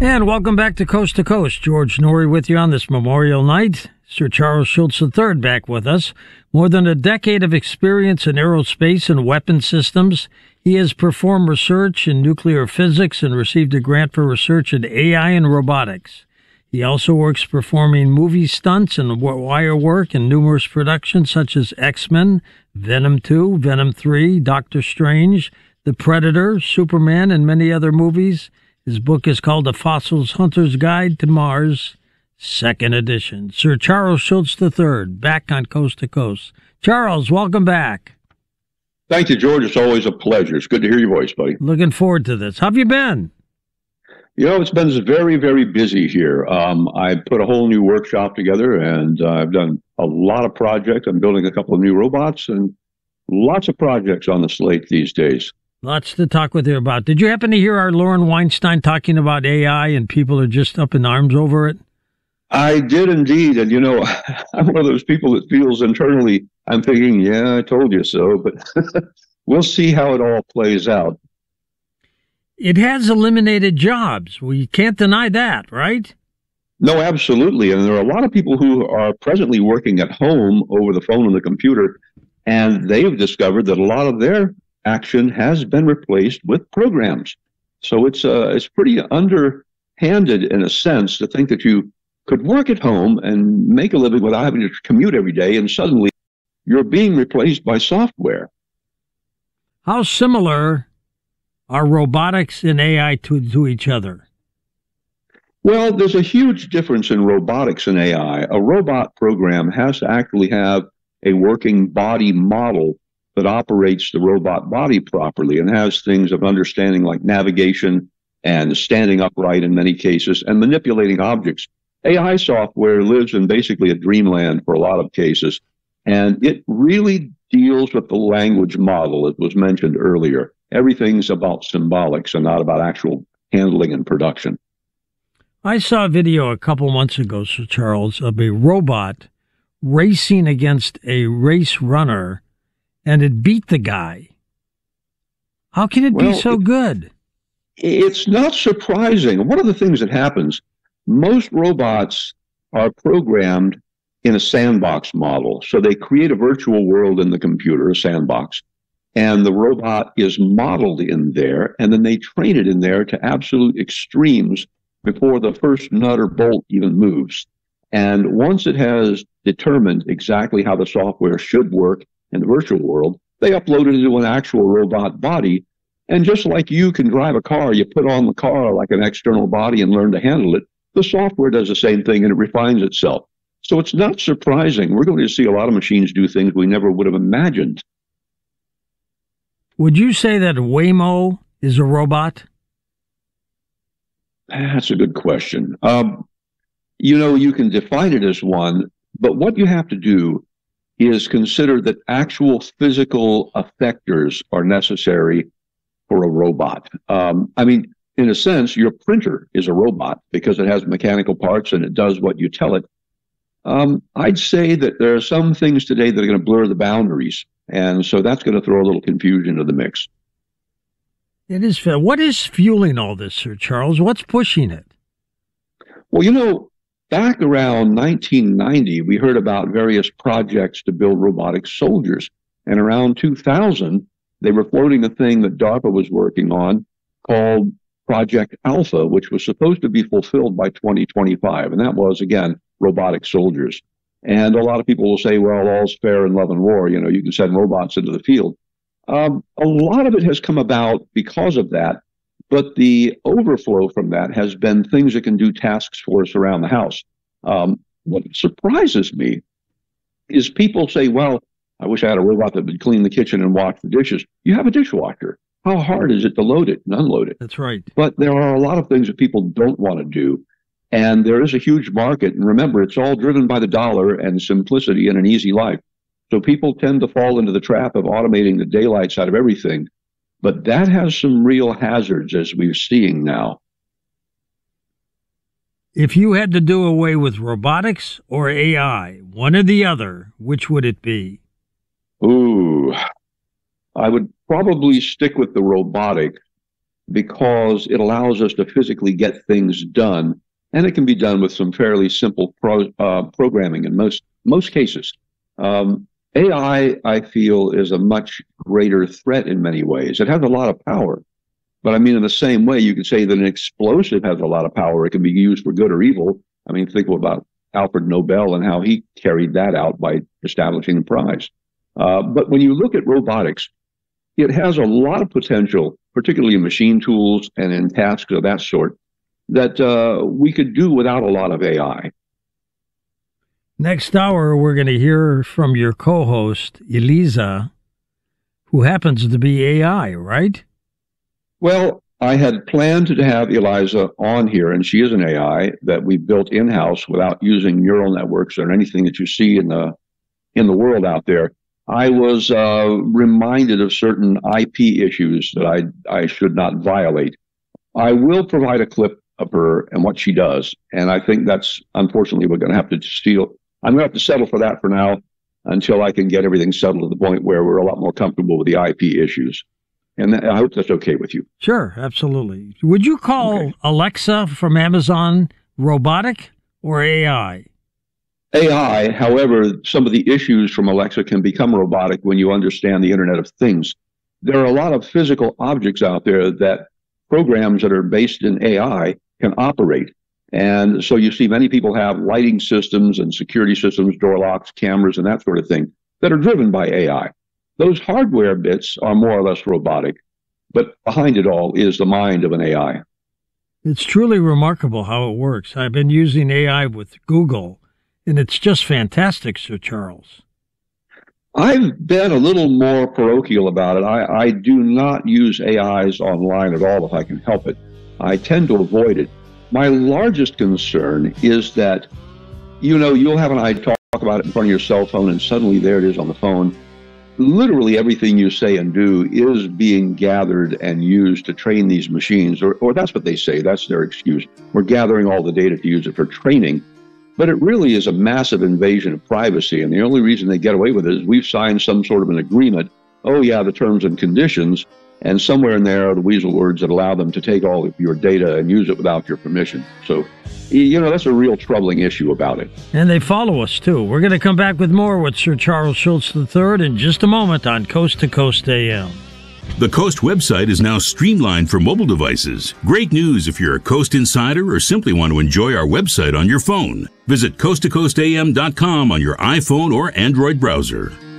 And welcome back to Coast. George Noory with you on this Memorial Night. Sir Charles Schulz III back with us. More than a decade of experience in aerospace and weapon systems. He has performed research in nuclear physics and received a grant for research in AI and robotics. He also works performing movie stunts and wire work in numerous productions such as X-Men, Venom 2, Venom 3, Doctor Strange, The Predator, Superman, and many other movies. His book is called The Fossils Hunter's Guide to Mars, 2nd edition. Sir Charles Schulz III, back on Coast to Coast. Charles, welcome back. Thank you, George. It's always a pleasure. It's good to hear your voice, buddy. Looking forward to this. How have you been? You know, it's been very, very busy here. I put a whole new workshop together, and I've done a lot of projects. I'm building a couple of new robots, and lots of projects on the slate these days. Lots to talk with you about. Did you happen to hear our Lauren Weinstein talking about AI and people are just up in arms over it? I did indeed. And, you know, I'm one of those people that feels internally, I'm thinking, yeah, I told you so. But we'll see how it all plays out. It has eliminated jobs. We can't deny that, right? No, absolutely. And there are a lot of people who are presently working at home over the phone and the computer, and they've discovered that a lot of their action has been replaced with programs. So it's pretty underhanded in a sense to think that you could work at home and make a living without having to commute every day, and suddenly you're being replaced by software. How similar are robotics and AI to each other? Well, there's a huge difference in robotics and AI. A robot program has to actually have a working body model that operates the robot body properly and has things of understanding like navigation and standing upright in many cases and manipulating objects. AI software lives in basically a dreamland for a lot of cases, and it really deals with the language model that was mentioned earlier. Everything's about symbolics and not about actual handling and production. I saw a video a couple months ago, Sir Charles, of a robot racing against a race runner, and it beat the guy. How can it be so good? It's not surprising. One of the things that happens, most robots are programmed in a sandbox model. So they create a virtual world in the computer, a sandbox, and the robot is modeled in there, and then they train it in there to absolute extremes before the first nut or bolt even moves. And once it has determined exactly how the software should work in the virtual world, they upload it into an actual robot body. And just like you can drive a car, you put on the car like an external body and learn to handle it, the software does the same thing and it refines itself. So it's not surprising. We're going to see a lot of machines do things we never would have imagined. Would you say that Waymo is a robot? That's a good question. You know, you can define it as one, but what you have to do is consider that actual physical effectors are necessary for a robot. I mean, in a sense, your printer is a robot because it has mechanical parts and it does what you tell it. I'd say that there are some things today that are going to blur the boundaries, and so that's going to throw a little confusion into the mix. It is. What is fueling all this, Sir Charles? What's pushing it? Well, you know, back around 1990, we heard about various projects to build robotic soldiers. And around 2000, they were floating a thing that DARPA was working on called Project Alpha, which was supposed to be fulfilled by 2025. And that was, again, robotic soldiers. And a lot of people will say, well, all's fair in love and war. You know, you can send robots into the field. A lot of it has come about because of that. But the overflow from that has been things that can do tasks for us around the house. What surprises me is people say, well, I wish I had a robot that would clean the kitchen and wash the dishes. You have a dishwasher. How hard is it to load it and unload it? That's right. But there are a lot of things that people don't want to do. And there is a huge market. And remember, it's all driven by the dollar and simplicity and an easy life. So people tend to fall into the trap of automating the daylights out of everything. But that has some real hazards, as we're seeing now. If you had to do away with robotics or AI, one or the other, which would it be? Ooh, I would probably stick with the robotic because it allows us to physically get things done, and it can be done with some fairly simple programming in most cases. AI, I feel, is a much greater threat in many ways. It has a lot of power, but I mean, in the same way, you could say that an explosive has a lot of power. It can be used for good or evil. I mean, think about Alfred Nobel and how he carried that out by establishing the prize. But when you look at robotics, it has a lot of potential, particularly in machine tools and in tasks of that sort, that we could do without a lot of AI. Next hour, we're going to hear from your co-host, Eliza, who happens to be AI, right? Well, I had planned to have Eliza on here, and she is an AI that we built in-house without using neural networks or anything that you see in the world out there. I was reminded of certain IP issues that I should not violate. I will provide a clip of her and what she does, and I think that's, unfortunately, we're going to have to steal. I'm going to have to settle for that for now until I can get everything settled to the point where we're a lot more comfortable with the IP issues. And I hope that's okay with you. Sure, absolutely. Would you call Alexa from Amazon robotic or AI? AI, however, some of the issues from Alexa can become robotic when you understand the Internet of Things. There are a lot of physical objects out there that programs that are based in AI can operate. And so you see many people have lighting systems and security systems, door locks, cameras, and that sort of thing that are driven by AI. Those hardware bits are more or less robotic, but behind it all is the mind of an AI. It's truly remarkable how it works. I've been using AI with Google, and it's just fantastic, Sir Charles. I've been a little more parochial about it. I do not use AIs online at all if I can help it. I tend to avoid it. My largest concern is that, you'll have an AI talk about it in front of your cell phone, and suddenly there it is on the phone. Literally everything you say and do is being gathered and used to train these machines, or that's what they say. That's their excuse. We're gathering all the data to use it for training. But it really is a massive invasion of privacy, and the only reason they get away with it is we've signed some sort of an agreement. Oh, yeah, the terms and conditions, and somewhere in there are the weasel words that allow them to take all of your data and use it without your permission. So, that's a real troubling issue about it. And they follow us, too. We're going to come back with more with Sir Charles Schulz III in just a moment on Coast to Coast AM. The Coast website is now streamlined for mobile devices. Great news if you're a Coast insider or simply want to enjoy our website on your phone. Visit coasttocoastam.com on your iPhone or Android browser.